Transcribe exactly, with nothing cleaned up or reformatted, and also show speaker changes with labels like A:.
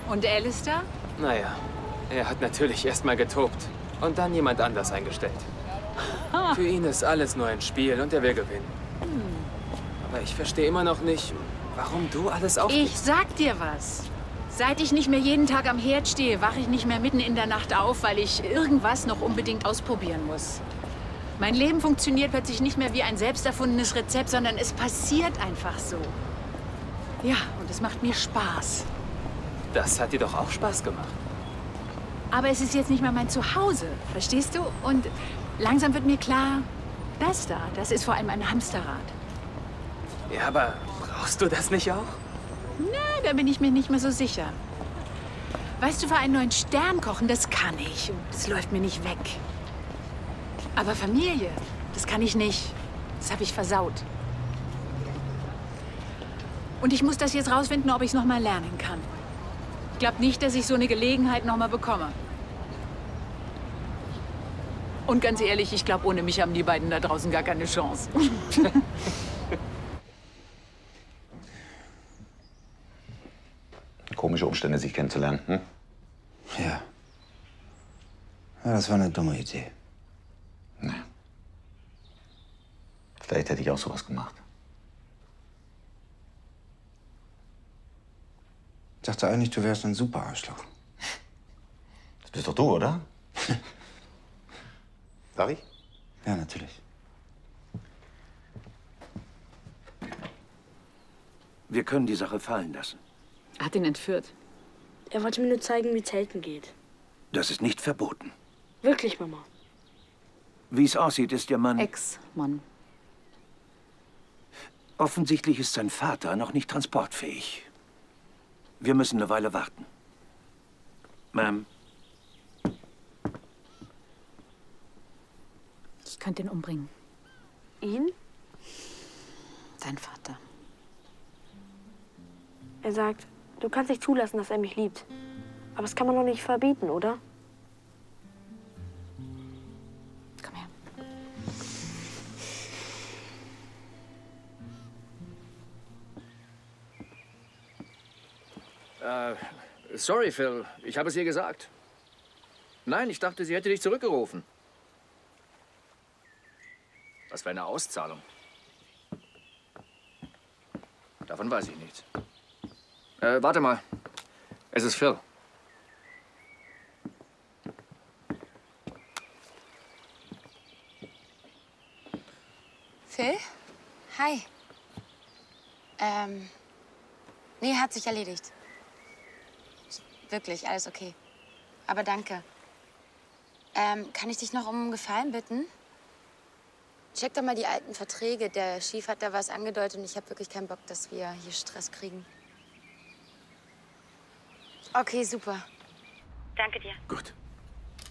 A: Und Alistair?
B: Naja, er hat natürlich erst mal getobt und dann jemand anders eingestellt. Für ihn ist alles nur ein Spiel und er will gewinnen. Hm. Aber ich verstehe immer noch nicht, warum du alles auf...
A: Ich sag dir was. Seit ich nicht mehr jeden Tag am Herd stehe, wache ich nicht mehr mitten in der Nacht auf, weil ich irgendwas noch unbedingt ausprobieren muss. Mein Leben funktioniert plötzlich nicht mehr wie ein selbst erfundenes Rezept, sondern es passiert einfach so. Ja, und es macht mir Spaß.
B: Das hat dir doch auch Spaß gemacht.
A: Aber es ist jetzt nicht mehr mein Zuhause, verstehst du? Und langsam wird mir klar, das da, das ist vor allem ein Hamsterrad.
B: Ja, aber brauchst du das nicht auch?
A: Na, da bin ich mir nicht mehr so sicher. Weißt du, für einen neuen Stern kochen, das kann ich. Und das läuft mir nicht weg. Aber Familie, das kann ich nicht. Das habe ich versaut. Und ich muss das jetzt rausfinden, ob ich es noch mal lernen kann. Ich glaube nicht, dass ich so eine Gelegenheit noch mal bekomme. Und ganz ehrlich, ich glaube, ohne mich haben die beiden da draußen gar keine Chance.
C: Komische Umstände, sich kennenzulernen, hm?
D: Ja. Ja, das war eine dumme Idee.
C: Nee. Vielleicht hätte ich auch sowas gemacht.
D: Ich dachte eigentlich, du wärst ein super Arschloch.
C: Das bist doch du, oder? Darf ich?
D: Ja, natürlich.
E: Wir können die Sache fallen lassen.
A: Hat ihn entführt.
F: Er wollte mir nur zeigen, wie Zelten geht.
E: Das ist nicht verboten.
F: Wirklich, Mama.
E: Wie es aussieht, ist Ihr Mann...
A: Ex-Mann.
E: Offensichtlich ist sein Vater noch nicht transportfähig. Wir müssen eine Weile warten. Ma'am.
A: Ich könnte ihn umbringen.
F: Ihn?
A: Dein Vater.
F: Er sagt, du kannst nicht zulassen, dass er mich liebt. Aber das kann man doch nicht verbieten, oder?
A: Komm her.
G: Äh, sorry, Phil. Ich habe es ihr gesagt. Nein, ich dachte, sie hätte dich zurückgerufen. Was für eine Auszahlung. Davon weiß ich nichts. Äh, warte mal. Es ist Phil.
H: Phil? Hi. Ähm, nee, hat sich erledigt. Wirklich, alles okay. Aber danke. Ähm, kann ich dich noch um einen Gefallen bitten? Check doch mal die alten Verträge. Der Chief hat da was angedeutet und ich habe wirklich keinen Bock, dass wir hier Stress kriegen. Okay, super.
F: Danke dir.
E: Gut.